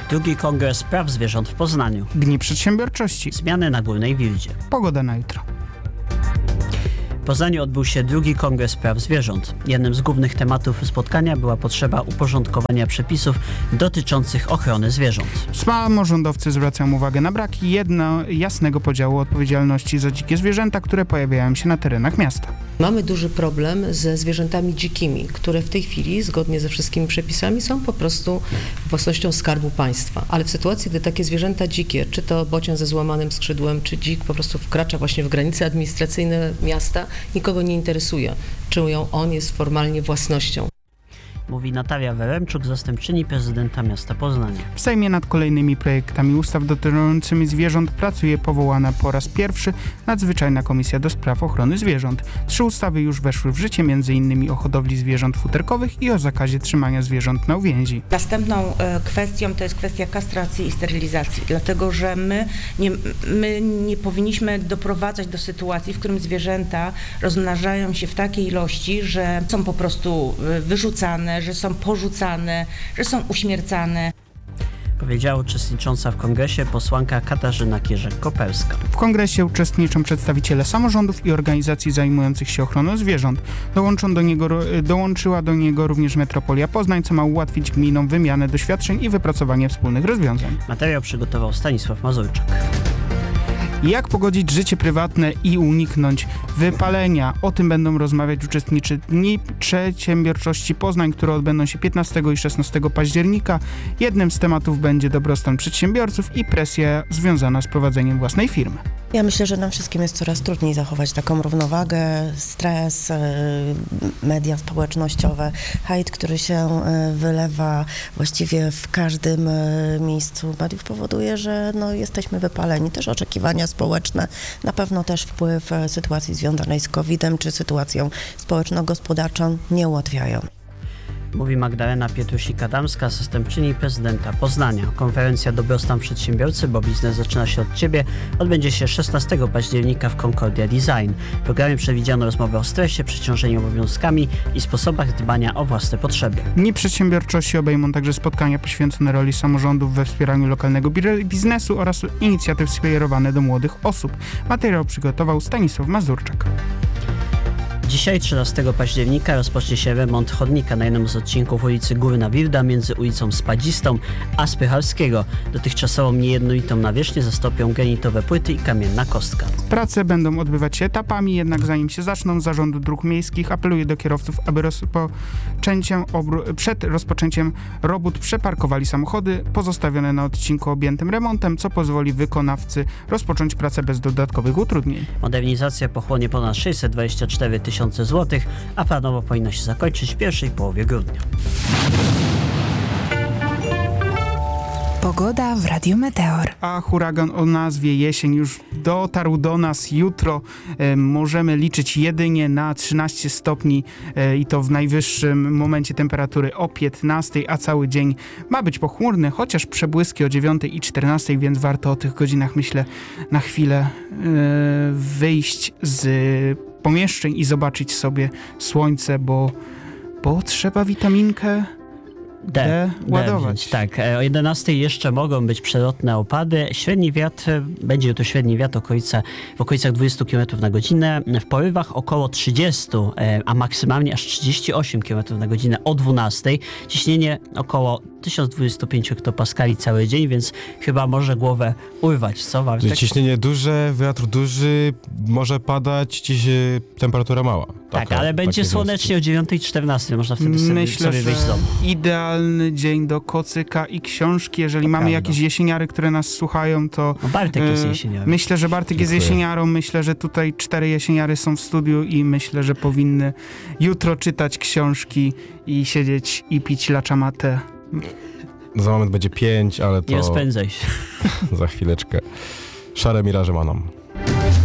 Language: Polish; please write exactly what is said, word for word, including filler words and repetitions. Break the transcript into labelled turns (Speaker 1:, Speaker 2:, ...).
Speaker 1: Drugi Kongres Praw Zwierząt w Poznaniu.
Speaker 2: Dni Przedsiębiorczości.
Speaker 1: Zmiany na Górnej Wildzie.
Speaker 2: Pogoda na jutro.
Speaker 1: W Poznaniu odbył się drugi Kongres Praw Zwierząt. Jednym z głównych tematów spotkania była potrzeba uporządkowania przepisów dotyczących ochrony zwierząt.
Speaker 2: Samorządowcy zwracają uwagę na brak jedno, jasnego podziału odpowiedzialności za dzikie zwierzęta, które pojawiają się na terenach miasta.
Speaker 3: Mamy duży problem ze zwierzętami dzikimi, które w tej chwili, zgodnie ze wszystkimi przepisami, są po prostu własnością Skarbu Państwa. Ale w sytuacji, gdy takie zwierzęta dzikie, czy to bocian ze złamanym skrzydłem, czy dzik po prostu wkracza właśnie w granice administracyjne miasta, nikogo nie interesuje, czy on jest formalnie własnością.
Speaker 1: Mówi Natalia Weremczuk, zastępczyni prezydenta miasta Poznania.
Speaker 2: W Sejmie nad kolejnymi projektami ustaw dotyczącymi zwierząt pracuje powołana po raz pierwszy Nadzwyczajna Komisja do Spraw Ochrony Zwierząt. Trzy ustawy już weszły w życie, między innymi o hodowli zwierząt futerkowych i o zakazie trzymania zwierząt na uwięzi.
Speaker 4: Następną e, kwestią to jest kwestia kastracji i sterylizacji, dlatego że my nie, my nie powinniśmy doprowadzać do sytuacji, w którym zwierzęta rozmnażają się w takiej ilości, że są po prostu wyrzucane, że są porzucane, że są uśmiercane.
Speaker 1: Powiedziała uczestnicząca w kongresie posłanka Katarzyna Kierzek-Koperska.
Speaker 2: W kongresie uczestniczą przedstawiciele samorządów i organizacji zajmujących się ochroną zwierząt. Dołączą do niego, dołączyła do niego również Metropolia Poznań, co ma ułatwić gminom wymianę doświadczeń i wypracowanie wspólnych rozwiązań.
Speaker 1: Materiał przygotował Stanisław Mazurczak.
Speaker 2: Jak pogodzić życie prywatne i uniknąć wypalenia? O tym będą rozmawiać uczestnicy Dni Przedsiębiorczości Poznań, które odbędą się piętnastego i szesnastego października. Jednym z tematów będzie dobrostan przedsiębiorców i presja związana z prowadzeniem własnej firmy.
Speaker 5: Ja myślę, że nam wszystkim jest coraz trudniej zachować taką równowagę, stres, media społecznościowe, hejt, który się wylewa właściwie w każdym miejscu mediów, powoduje, że no, jesteśmy wypaleni. Też oczekiwania społeczne, na pewno też wpływ sytuacji związanej z kowidem czy sytuacją społeczno-gospodarczą nie ułatwiają.
Speaker 1: Mówi Magdalena Pietrusi-Adamska, zastępczyni prezydenta Poznania. Konferencja Dobrostan Przedsiębiorcy, bo biznes zaczyna się od Ciebie, odbędzie się szesnastego października w Concordia Design. W programie przewidziano rozmowę o stresie, przeciążeniu obowiązkami i sposobach dbania o własne potrzeby.
Speaker 2: Dni Przedsiębiorczości obejmą także spotkania poświęcone roli samorządów we wspieraniu lokalnego biznesu oraz inicjatyw skierowane do młodych osób. Materiał przygotował Stanisław Mazurczak.
Speaker 1: Dzisiaj, trzynastego października, rozpocznie się remont chodnika na jednym z odcinków ulicy Górna Wilda między ulicą Spadzistą a Spychalskiego. Dotychczasową niejednolitą nawierzchnię zastąpią granitowe płyty i kamienna kostka.
Speaker 2: Prace będą odbywać się etapami, jednak zanim się zaczną, Zarządu Dróg Miejskich apeluje do kierowców, aby rozpoczęciem obru- przed rozpoczęciem robót przeparkowali samochody pozostawione na odcinku objętym remontem, co pozwoli wykonawcy rozpocząć pracę bez dodatkowych utrudnień.
Speaker 1: Modernizacja pochłonie ponad sześćset dwadzieścia cztery tysiące złotych, a planowo powinna się zakończyć w pierwszej połowie grudnia.
Speaker 6: Pogoda w Radiu Meteor.
Speaker 2: A huragan o nazwie Jesień już dotarł do nas jutro. E, możemy liczyć jedynie na trzynaście stopni e, i to w najwyższym momencie temperatury o piętnastej, a cały dzień ma być pochmurny, chociaż przebłyski o dziewiątej i czternastej, więc warto o tych godzinach, myślę, na chwilę e, wyjść z pomieszczeń i zobaczyć sobie słońce, bo, bo trzeba witaminkę D, D ładować.
Speaker 1: D, tak, o jedenastej jeszcze mogą być przelotne opady. Średni wiatr, będzie to średni wiatr okolica, w okolicach dwadzieścia kilometrów na godzinę. W porywach około trzydzieści, a maksymalnie aż trzydzieści osiem kilometrów na godzinę o dwunastej. Ciśnienie około tysiąc dwadzieścia pięć hektopaskali cały dzień, więc chyba może głowę urwać, co Bartek?
Speaker 7: Ciśnienie duże, wiatr duży, może padać, dziś temperatura mała.
Speaker 1: Tak, taka, ale będzie słonecznie o dziewiątej czternastej, można wtedy sobie,
Speaker 2: Myślę,
Speaker 1: sobie wyjść z domu.
Speaker 2: Idealny dzień do kocyka i książki. Jeżeli to mamy prawda. Jakieś jesieniary, które nas słuchają, to...
Speaker 1: No Bartek jest jesieniarą.
Speaker 2: Myślę, że Bartek Dziękuję. jest jesieniarą. Myślę, że tutaj cztery jesieniary są w studiu i myślę, że powinny jutro czytać książki i siedzieć i pić latcha mate.
Speaker 7: Za moment będzie pięć, ale to...
Speaker 1: Nie rozpędzaj się.
Speaker 7: Za chwileczkę. Szare miraże maną.